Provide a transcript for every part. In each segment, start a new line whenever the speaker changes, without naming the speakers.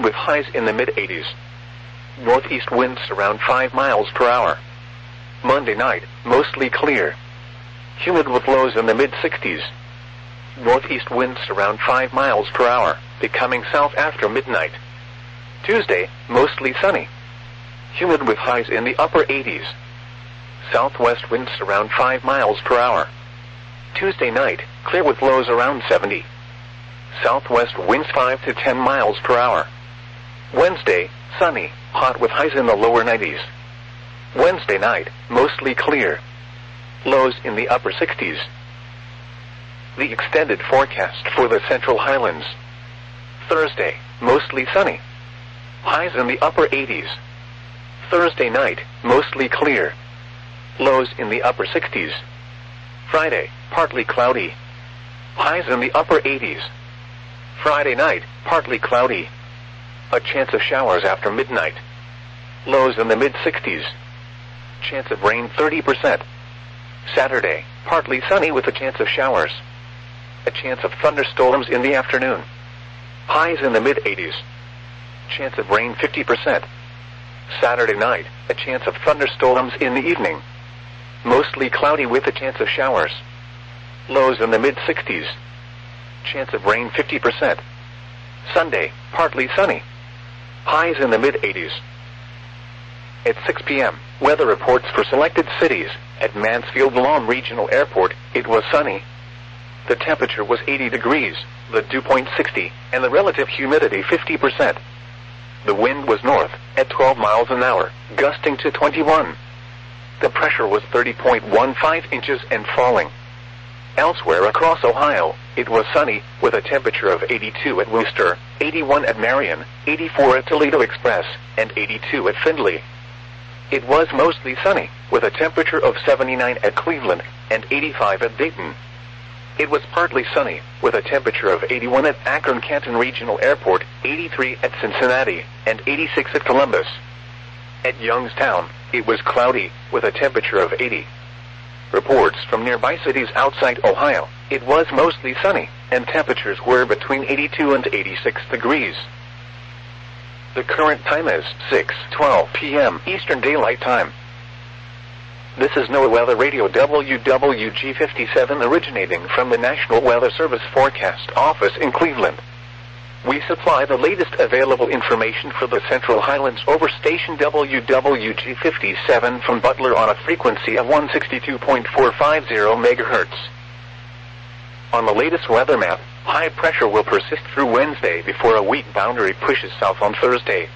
with highs in the mid-80s. Northeast winds around 5 miles per hour. Monday night, mostly clear. Humid with lows in the mid-60s. Northeast winds around 5 miles per hour, becoming south after midnight. Tuesday, mostly sunny. Humid with highs in the upper 80s. Southwest winds around 5 miles per hour. Tuesday night, clear with lows around 70. Southwest winds 5 to 10 miles per hour. Wednesday, sunny, hot with highs in the lower 90s. Wednesday night, mostly clear. Lows in the upper 60s. The extended forecast for the Central Highlands. Thursday, mostly sunny. Highs in the upper 80s. Thursday night, mostly clear. Lows in the upper 60s. Friday, partly cloudy. Highs in the upper 80s. Friday night, partly cloudy. A chance of showers after midnight. Lows in the mid-60s. Chance of rain 30%. Saturday, partly sunny with a chance of showers. A chance of thunderstorms in the afternoon. Highs in the mid-80s. Chance of rain 50%. Saturday night, a chance of thunderstorms in the evening. Mostly cloudy with a chance of showers. Lows in the mid-60s. Chance of rain 50%. Sunday, partly sunny. Highs in the mid-80s. At 6 p.m., weather reports for selected cities. At Mansfield-Lom Regional Airport, it was sunny. The temperature was 80 degrees, the dew point 60, and the relative humidity 50%. The wind was north, at 12 miles an hour, gusting to 21. The pressure was 30.15 inches and falling. Elsewhere across Ohio, it was sunny, with a temperature of 82 at Wooster, 81 at Marion, 84 at Toledo Express, and 82 at Findlay. It was mostly sunny, with a temperature of 79 at Cleveland, and 85 at Dayton. It was partly sunny, with a temperature of 81 at Akron-Canton Regional Airport, 83 at Cincinnati, and 86 at Columbus. At Youngstown, it was cloudy, with a temperature of 80. Reports from nearby cities outside Ohio, it was mostly sunny, and temperatures were between 82 and 86 degrees. The current time is 6:12 p.m. Eastern Daylight Time. This is NOAA Weather Radio WWG57 originating from the National Weather Service Forecast Office in Cleveland. We supply the latest available information for the Central Highlands over station WWG57 from Butler on a frequency of 162.450 MHz. On the latest weather map, high pressure will persist through Wednesday before a weak boundary pushes south on Thursday.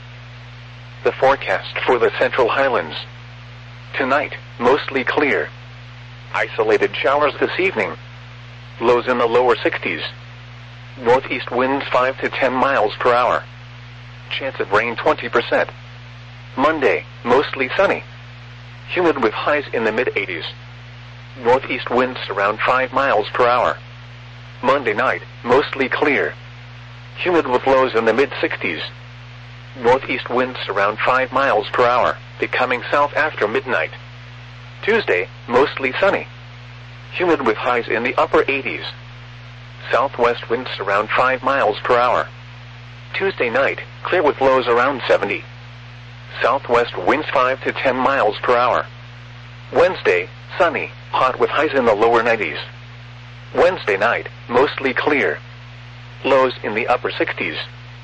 The forecast for the Central Highlands. Tonight, mostly clear. Isolated showers this evening. Lows in the lower 60s. Northeast winds 5 to 10 miles per hour. Chance of rain 20%. Monday, mostly sunny. Humid with highs in the mid-80s. Northeast winds around 5 miles per hour. Monday night, mostly clear. Humid with lows in the mid-60s. Northeast winds around 5 miles per hour, becoming south after midnight. Tuesday, mostly sunny. Humid with highs in the upper 80s. Southwest winds around 5 miles per hour. Tuesday night, clear with lows around 70. Southwest winds 5 to 10 miles per hour. Wednesday, sunny, hot with highs in the lower 90s. Wednesday night, mostly clear. Lows in the upper 60s.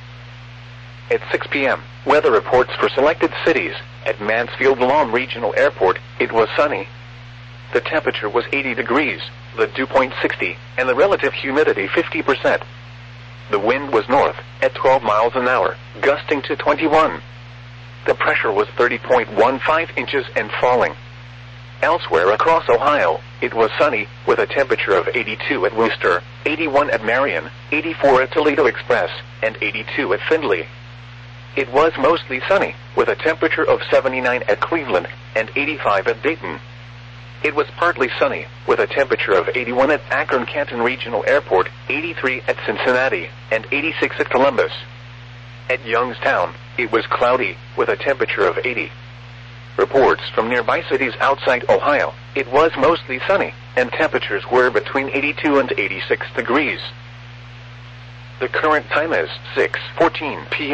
At 6 p.m., weather reports for selected cities. At Mansfield-Lom Regional Airport, it was sunny. The temperature was 80 degrees, the dew point 60, and the relative humidity 50%. The wind was north, at 12 miles an hour, gusting to 21. The pressure was 30.15 inches and falling. Elsewhere across Ohio, it was sunny, with a temperature of 82 at Wooster, 81 at Marion, 84 at Toledo Express, and 82 at Findlay. It was mostly sunny, with a temperature of 79 at Cleveland, and 85 at Dayton. It was partly sunny, with a temperature of 81 at Akron-Canton Regional Airport, 83 at Cincinnati, and 86 at Columbus. At Youngstown, it was cloudy, with a temperature of 80. Reports from nearby cities outside Ohio, it was mostly sunny, and temperatures were between 82 and 86 degrees. The current time is 6:14 p.m.